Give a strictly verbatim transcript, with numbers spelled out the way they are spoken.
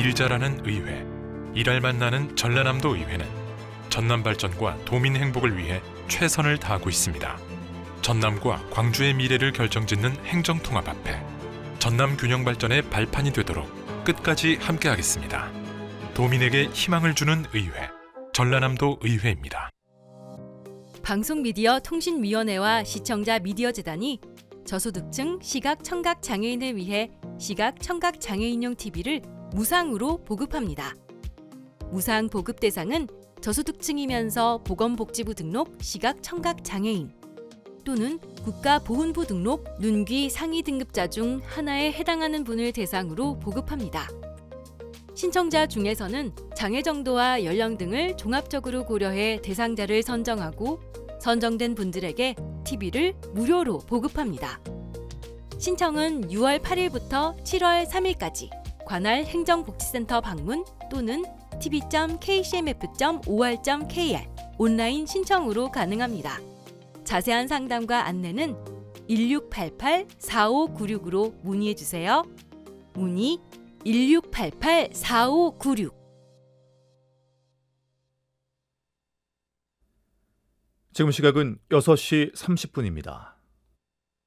일 잘하는 의회, 일할만 나는 전라남도 의회는 전남 발전과 도민 행복을 위해 최선을 다하고 있습니다. 전남과 광주의 미래를 결정짓는 행정통합 앞에 전남 균형 발전의 발판이 되도록 끝까지 함께하겠습니다. 도민에게 희망을 주는 의회, 전라남도 의회입니다. 방송미디어통신위원회와 시청자 미디어재단이 저소득층 시각청각장애인을 위해 시각청각장애인용 티비를 무상으로 보급합니다. 무상 보급 대상은 저소득층이면서 보건복지부 등록 시각청각장애인 또는 국가보훈부 등록 눈귀 상위 등급자 중 하나에 해당하는 분을 대상으로 보급합니다. 신청자 중에서는 장애 정도와 연령 등을 종합적으로 고려해 대상자를 선정하고 선정된 분들에게 티비를 무료로 보급합니다. 신청은 유월 팔일부터 칠월 삼일까지 관할 행정복지센터 방문 또는 티비 점 케이씨엠에프 점 오알 점 케이알 온라인 신청으로 가능합니다. 자세한 상담과 안내는 일육팔팔 사오구육으로 문의해주세요. 문의 일육팔팔 사오구육. 지금 시각은 여섯 시 삼십 분입니다.